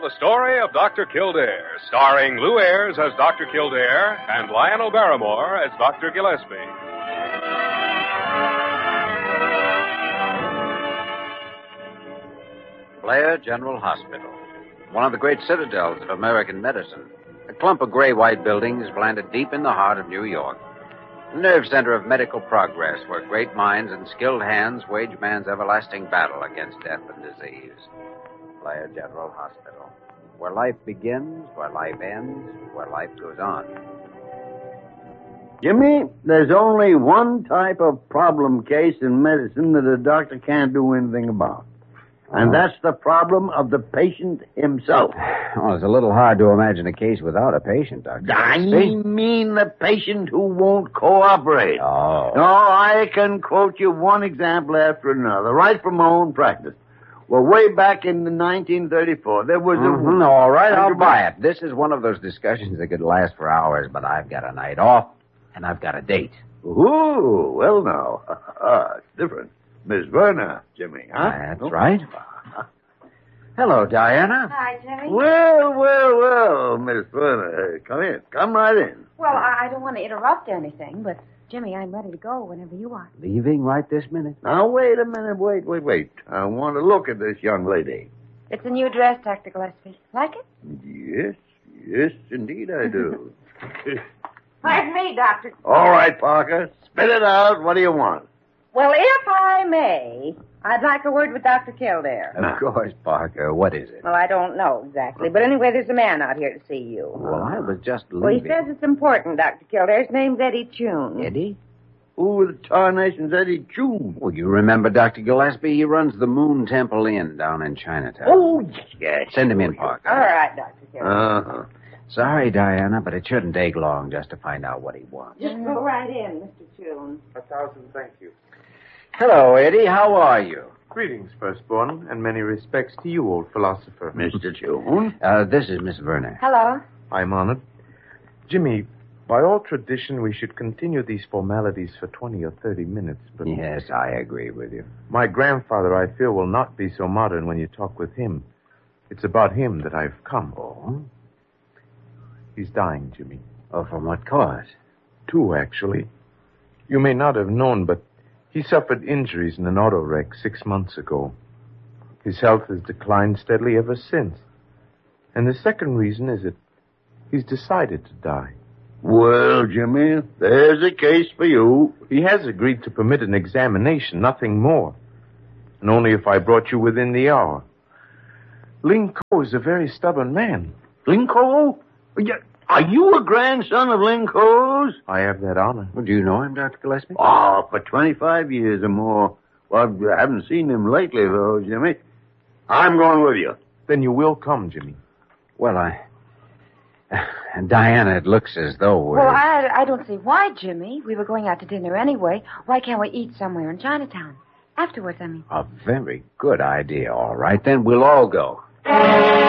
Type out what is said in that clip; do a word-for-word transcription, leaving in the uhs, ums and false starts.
the story of Doctor Kildare, starring Lou Ayres as Doctor Kildare and Lionel Barrymore as Doctor Gillespie. Blair General Hospital, one of the great citadels of American medicine. A clump of gray-white buildings planted deep in the heart of New York. The nerve center of medical progress, where great minds and skilled hands wage man's everlasting battle against death and disease. Blair General Hospital, where life begins, where life ends, where life goes on. Jimmy, there's only one type of problem case in medicine that a doctor can't do anything about. And that's the problem of the patient himself. Well, it's a little hard to imagine a case without a patient, Doctor I Gillespie. mean the patient who won't cooperate. Oh. No, I can quote you one example after another, right from my own practice. Well, way back in nineteen thirty-four, there was Mm-hmm. a... All right, I'll buy it. This is one of those discussions that could last for hours, but I've got a night off, and I've got a date. Ooh, well now. It's different. Miss Verna, Jimmy, huh? That's right. Hello, Diana. Hi, Jimmy. Well, well, well, Miss Verna. Come in. Come right in. Well, I I don't want to interrupt anything, but, Jimmy, I'm ready to go whenever you are. Leaving right this minute. Now, wait a minute. Wait, wait, wait. I want to look at this young lady. It's a new dress, Doctor Gillespie. Like it? Yes, yes, indeed I do. Like me, Doctor. All right, Parker. Spit it out. What do you want? Well, if I may, I'd like a word with Doctor Kildare. Of course, Parker. What is it? Well, I don't know exactly, but anyway, there's a man out here to see you. Well, I was just leaving. Well, he says it's important, Doctor Kildare. His name's Eddie Tune. Eddie? Who the tarnation's Eddie June? Well, you remember Doctor Gillespie? He runs the Moon Temple Inn down in Chinatown. Oh, yes. Send him in, Parker. All right, Doctor Kildare. Uh-huh. Sorry, Diana, but it shouldn't take long just to find out what he wants. Just go right in, Mister Tune. A thousand thank you. Hello, Eddie. How are you? Greetings, firstborn, and many respects to you, old philosopher. Mister June? Uh, this is Miss Verner. Hello. I'm honored. Jimmy, by all tradition, we should continue these formalities for twenty or thirty minutes, but... Yes, I agree with you. My grandfather, I fear, will not be so modern when you talk with him. It's about him that I've come. Oh? He's dying, Jimmy. Oh, from what cause? Two, actually. You may not have known, but he suffered injuries in an auto wreck six months ago. His health has declined steadily ever since. And the second reason is that he's decided to die. Well, Jimmy, there's a case for you. He has agreed to permit an examination, nothing more. And only if I brought you within the hour. Ling Ko is a very stubborn man. Ling Ko? Are you a grandson of Ling Ko's? I have that honor. Well, do you know him, Doctor Gillespie? Oh, for twenty-five years or more. Well, I haven't seen him lately, though, Jimmy. I'm going with you. Then you will come, Jimmy. Well, I... Diana, it looks as though we're... Well, I, I don't see why, Jimmy. We were going out to dinner anyway. Why can't we eat somewhere in Chinatown? Afterwards, I mean. A very good idea. All right, then we'll all go.